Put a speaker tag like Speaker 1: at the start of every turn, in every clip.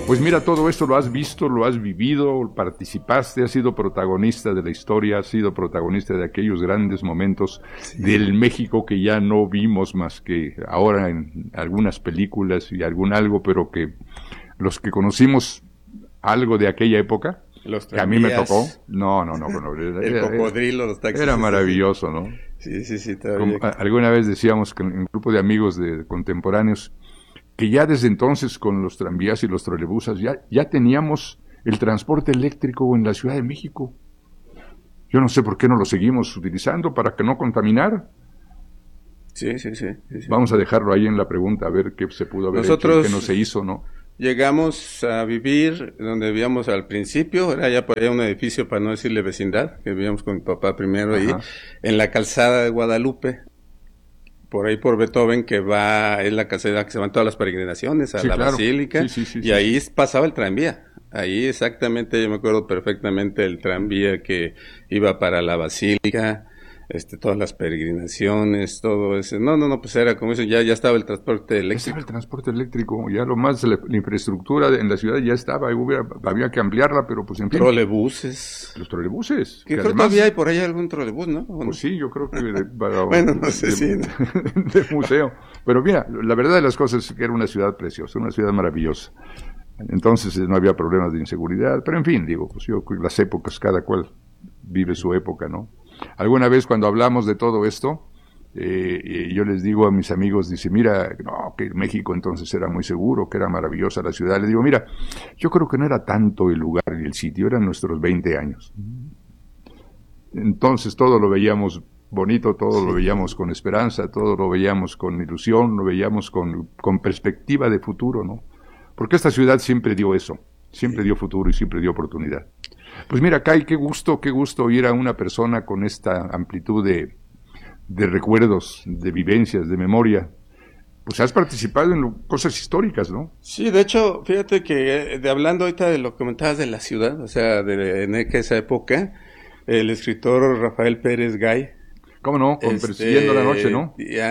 Speaker 1: Pues mira, todo esto lo has visto, lo has vivido, participaste, has sido protagonista de la historia, has sido protagonista de aquellos grandes momentos del México que ya no vimos más que ahora en algunas películas y algo, pero que los que conocimos algo de aquella época, que a mí me tocó, no,
Speaker 2: el cocodrilo, los taxis.
Speaker 1: Era maravilloso, ¿no?
Speaker 2: Sí, todavía.
Speaker 1: Alguna vez decíamos que en un grupo de amigos de contemporáneos, que ya desde entonces con los tranvías y los trolebuses ya teníamos el transporte eléctrico en la Ciudad de México. Yo no sé por qué no lo seguimos utilizando, para que no contaminar.
Speaker 2: Sí.
Speaker 1: Vamos a dejarlo ahí en la pregunta, a ver qué se pudo haber hecho y qué no se hizo, ¿no?
Speaker 2: Llegamos a vivir donde vivíamos al principio, era ya por allá un edificio, para no decirle vecindad, que vivíamos con mi papá primero ahí, en la calzada de Guadalupe. Por ahí por Beethoven, es la calzada que se van todas las peregrinaciones a la Basílica, y ahí pasaba el tranvía. Ahí exactamente, yo me acuerdo perfectamente el tranvía que iba para la Basílica, todas las peregrinaciones, todo eso. No, pues era como eso, ya estaba el transporte eléctrico.
Speaker 1: Estaba el transporte eléctrico, ya lo más, la infraestructura en la ciudad ya estaba, había que ampliarla, pero pues en fin.
Speaker 2: Trolebuses.
Speaker 1: Los trolebuses.
Speaker 2: Que creo que todavía hay por ahí algún trolebús, ¿no?
Speaker 1: Pues sí, yo creo que
Speaker 2: bueno, no sé si
Speaker 1: de museo. Pero mira, la verdad de las cosas es que era una ciudad preciosa, una ciudad maravillosa. Entonces no había problemas de inseguridad, pero en fin, pues yo creo que las épocas, cada cual vive su época, ¿no? Alguna vez cuando hablamos de todo esto, yo les digo a mis amigos, dice, mira, no, que México entonces era muy seguro, que era maravillosa la ciudad. Les digo, mira, yo creo que no era tanto el lugar y el sitio, eran nuestros 20 años. Entonces todo lo veíamos bonito, todo lo veíamos con esperanza, todo lo veíamos con ilusión, lo veíamos con perspectiva de futuro, ¿no? Porque esta ciudad siempre dio eso, siempre dio futuro y siempre dio oportunidad. Pues mira, Kai, qué gusto oír a una persona con esta amplitud de recuerdos, de vivencias, de memoria. Pues has participado en cosas históricas, ¿no?
Speaker 2: Sí, de hecho, fíjate que hablando ahorita de lo que comentabas de la ciudad, o sea, en esa época, el escritor Rafael Pérez Gay.
Speaker 1: ¿Cómo no? Con Persiguiendo la Noche, ¿no?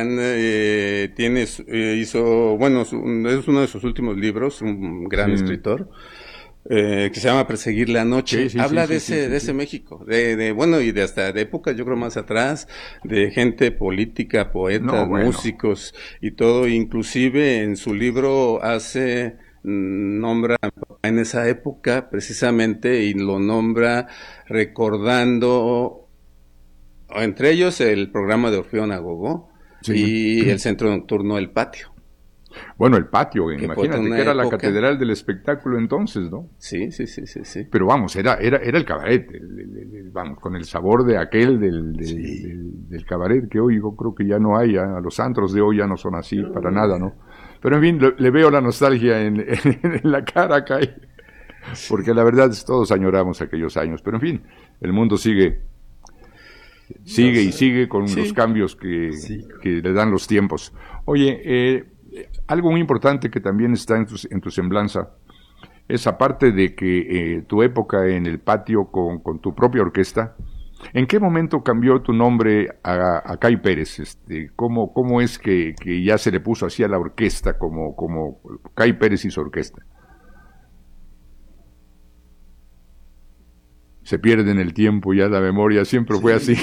Speaker 2: Hizo, bueno, es uno de sus últimos libros, un gran escritor. Que se llama Perseguir la Noche. Habla de ese México, bueno, y de hasta de épocas, yo creo más atrás, de gente política, poetas, músicos y todo, inclusive en su libro nombra en esa época precisamente, y lo nombra recordando, entre ellos el programa de Orfeón Agogó y el centro nocturno El Patio.
Speaker 1: Bueno, el patio, imagínate que era la catedral del espectáculo entonces, ¿no?
Speaker 2: Sí.
Speaker 1: Pero vamos, era el cabaret, vamos, con el sabor de aquel del cabaret que hoy yo creo que ya no hay, a los antros de hoy ya no son así para nada, ¿no? Pero en fin, le veo la nostalgia en la cara acá, porque la verdad es todos añoramos aquellos años, pero en fin, el mundo sigue con los cambios que le dan los tiempos. Oye, algo muy importante que también está en tu semblanza es, aparte de que tu época en el patio con tu propia orquesta, ¿en qué momento cambió tu nombre a Kai Pérez? ¿Cómo es que ya se le puso así a la orquesta como Kai Pérez y su orquesta? Se pierde en el tiempo ya la memoria, siempre fue así.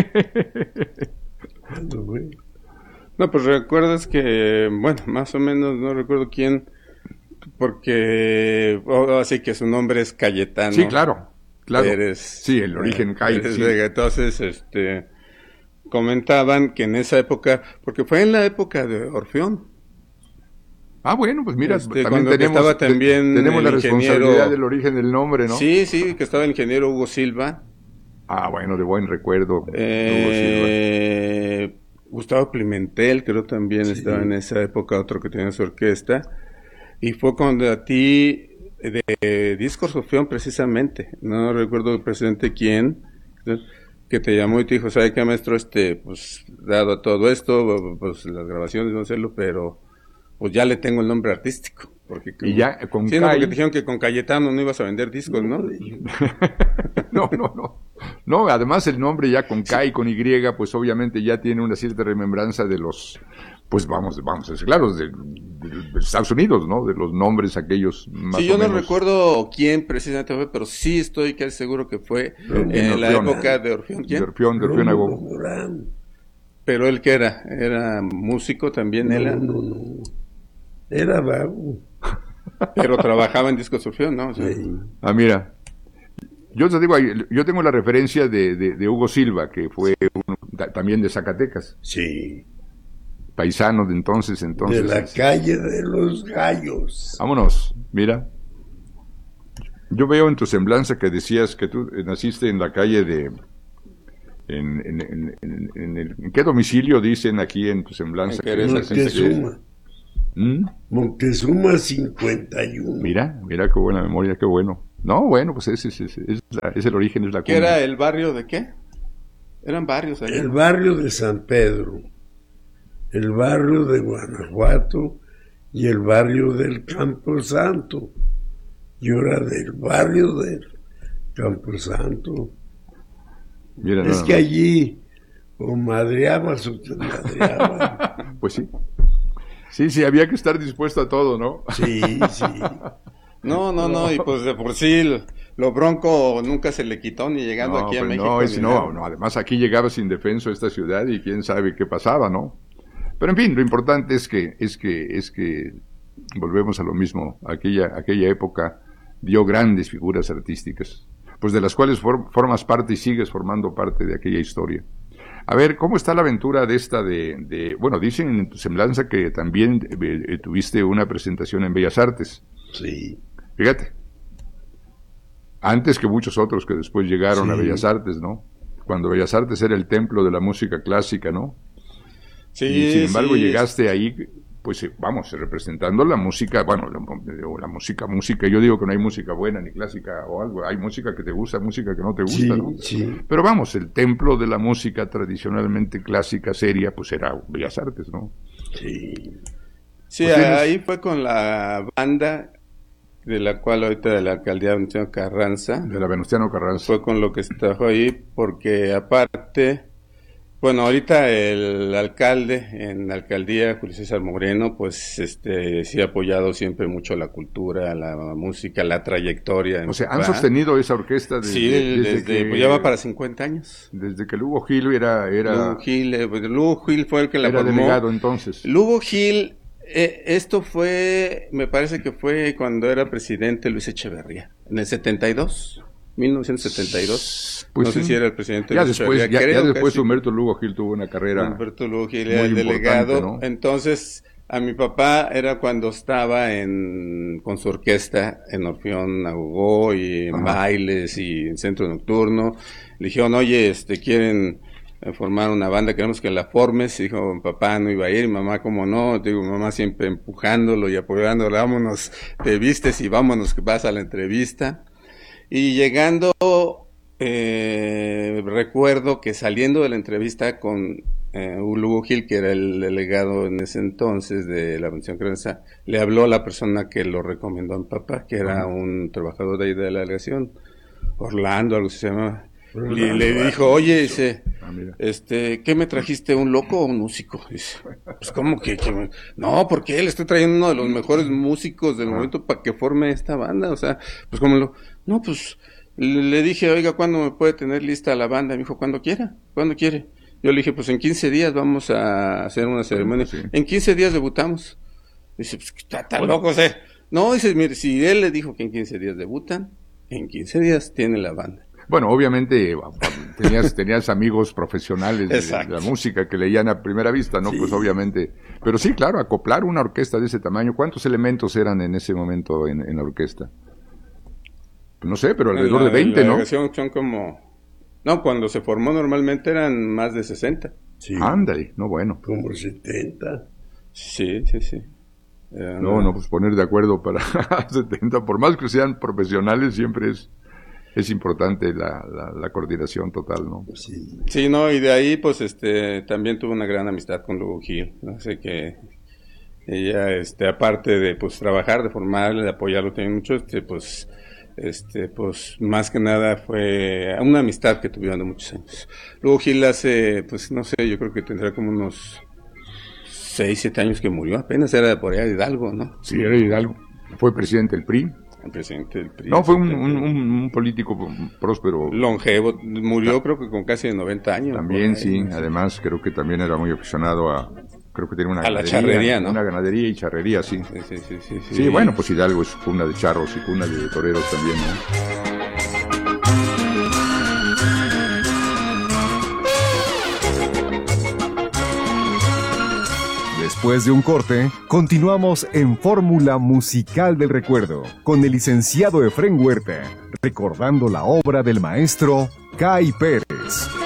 Speaker 2: No, pues recuerdas que, bueno, más o menos, no recuerdo quién, porque así que su nombre es Cayetano.
Speaker 1: Sí, claro.
Speaker 2: Pérez,
Speaker 1: sí, el origen Kai.
Speaker 2: Entonces, comentaban que en esa época, porque fue en la época de Orfeón.
Speaker 1: Ah, bueno, pues mira,
Speaker 2: también tenemos
Speaker 1: la responsabilidad del origen del nombre, ¿no?
Speaker 2: Sí, que estaba el ingeniero Hugo Silva.
Speaker 1: Ah, bueno, de buen recuerdo.
Speaker 2: Hugo Silva. Gustavo Pimentel, creo también estaba en esa época, otro que tenía su orquesta. Y fue cuando a ti, de Discos Orfeón precisamente, no recuerdo el presidente quién, que te llamó y te dijo, ¿sabe qué, maestro? Pues dado a todo esto, pues las grabaciones no hacerlo, pero pues ya le tengo el nombre artístico. Porque
Speaker 1: y ya con
Speaker 2: Kai... porque te dijeron que con Cayetano no ibas a vender discos, ¿no?
Speaker 1: No, además el nombre ya con K y con Y, pues obviamente ya tiene una cierta remembranza de los Pues vamos, es claro, de Estados Unidos, ¿no? De los nombres aquellos más
Speaker 2: sí, yo
Speaker 1: o menos.
Speaker 2: No recuerdo quién precisamente fue, pero sí estoy casi seguro que fue en la época de Orfeón. ¿Quién?
Speaker 1: De Orfeón Agogo.
Speaker 2: Pero él, ¿qué era? ¿Era músico también?
Speaker 3: No. Era vago.
Speaker 2: Pero trabajaba en discos Orfeón, ¿no? O sea,
Speaker 3: Sí.
Speaker 1: Mira, yo te digo, yo tengo la referencia de Hugo Silva, que fue también de Zacatecas.
Speaker 3: Sí.
Speaker 1: Paisano de entonces.
Speaker 3: De la calle de los gallos.
Speaker 1: Vámonos, mira. Yo veo en tu semblanza que decías que tú naciste en la calle de... ¿En qué domicilio dicen aquí en tu semblanza?
Speaker 3: Moctezuma. Moctezuma 51.
Speaker 1: Mira qué buena memoria, qué bueno. No, bueno, pues es el origen, es la cuna.
Speaker 2: ¿Qué era el barrio de qué? Eran barrios ahí.
Speaker 3: El barrio de San Pedro, el barrio de Guanajuato y el barrio del Camposanto. Yo era del barrio del Camposanto.
Speaker 1: Mira,
Speaker 3: es que allí o madreabas o te madreaban.
Speaker 1: Pues sí. Sí, había que estar dispuesto a todo, ¿no?
Speaker 3: Sí.
Speaker 2: No, y pues de por sí lo bronco nunca se le quitó ni llegando aquí a México.
Speaker 1: No, además aquí llegabas indefenso a esta ciudad y quién sabe qué pasaba, ¿no? Pero en fin, lo importante es que volvemos a lo mismo. Aquella época dio grandes figuras artísticas, pues de las cuales formas parte y sigues formando parte de aquella historia. A ver, ¿cómo está la aventura de esta bueno, dicen en tu semblanza que también tuviste una presentación en Bellas Artes.
Speaker 3: Sí.
Speaker 1: Fíjate, antes que muchos otros que después llegaron a Bellas Artes, ¿no? Cuando Bellas Artes era el templo de la música clásica, ¿no?
Speaker 2: Sí.
Speaker 1: Y sin embargo llegaste ahí, pues vamos, representando la música, bueno, la música, yo digo que no hay música buena ni clásica o algo, hay música que te gusta, música que no te gusta, ¿no?
Speaker 3: Sí.
Speaker 1: Pero vamos, el templo de la música tradicionalmente clásica, seria, pues era Bellas Artes, ¿no?
Speaker 3: Sí.
Speaker 2: Sí, pues ahí fue con la banda de la cual ahorita de la alcaldía de Venustiano Carranza.
Speaker 1: De la Venustiano Carranza.
Speaker 2: Fue con lo que se trabajó ahí, porque aparte, bueno, ahorita el alcalde en la alcaldía, Julio César Moreno, pues sí ha apoyado siempre mucho la cultura, la música, la trayectoria.
Speaker 1: O sea, han sostenido esa orquesta
Speaker 2: desde que, pues ya va para 50 años.
Speaker 1: Desde que Lugo Gil era...
Speaker 2: Lugo Gil fue el que la formó.
Speaker 1: Era delegado entonces.
Speaker 2: Lugo Gil... esto fue, me parece que fue cuando era presidente Luis Echeverría, en el 1972. Pues no sé si era el presidente
Speaker 1: Luis Echeverría. Ya después Humberto Lugo Gil tuvo una carrera.
Speaker 2: Humberto Lugo Gil era el delegado, ¿no? Entonces a mi papá era cuando estaba con su orquesta en Orfeón Agogo y en bailes y en centro nocturno. Le dijeron, oye, quieren formar una banda, queremos que la formes. Y dijo, papá no iba a ir, mamá cómo no. Digo, mamá siempre empujándolo y apoyándolo, vámonos, te vistes y vámonos que vas a la entrevista. Y llegando, recuerdo que saliendo de la entrevista con Lugo Gil, que era el delegado en ese entonces de la Venustiano Carranza, le habló a la persona que lo recomendó a mi papá, que era un trabajador de ahí de la delegación, Orlando, algo se llamaba. Y le dijo, oye, dice, ¿qué me trajiste, un loco o un músico? Dice, pues ¿cómo que no, porque él está trayendo uno de los mejores músicos del momento para que forme esta banda, o sea, pues no, pues le dije, oiga, ¿cuándo me puede tener lista la banda? Me dijo, cuando quiera, ¿cuándo quiere? Yo le dije, pues en 15 días vamos a hacer una ceremonia, en 15 días debutamos. Dice, pues está loco, o sea, no, dice, mire, si él le dijo que en 15 días debutan, en 15 días tiene la banda.
Speaker 1: Bueno, obviamente tenías amigos profesionales de la música que leían a primera vista, ¿no? Sí. Pues obviamente. Pero sí, claro, acoplar una orquesta de ese tamaño. ¿Cuántos elementos eran en ese momento en la orquesta? No sé, pero alrededor de 20, ¿no?
Speaker 2: Son como... No, cuando se formó normalmente eran más de 60.
Speaker 1: Sí. Ándale, no bueno.
Speaker 3: Como 70.
Speaker 2: Sí.
Speaker 1: No, pues poner de acuerdo para 70. Por más que sean profesionales, siempre es importante la coordinación total, ¿no?
Speaker 2: Sí, no, y de ahí, pues, también tuve una gran amistad con Lugo Gil, no sé que ella, aparte de, pues, trabajar, de formarle, de apoyarlo también mucho, pues, más que nada fue una amistad que tuvieron de muchos años. Lugo Gil hace, pues, no sé, yo creo que tendrá como unos 6, 7 años que murió, apenas era por allá de Hidalgo, ¿no?
Speaker 1: Sí, era Hidalgo. Fue presidente del PRI.
Speaker 2: El presidente del PRI.
Speaker 1: No, fue un político próspero.
Speaker 2: Longevo, murió creo que con casi 90 años.
Speaker 1: También, sí, además creo que también era muy aficionado creo que tenía una
Speaker 2: ganadería. A la charrería, ¿no?
Speaker 1: Una ganadería y charrería, sí. Sí, bueno, pues Hidalgo es cuna de charros y cuna de toreros también, ¿no?
Speaker 4: Después de un corte, continuamos en Fórmula Musical del Recuerdo con el licenciado Efrén Huerta, recordando la obra del maestro Cay Pérez.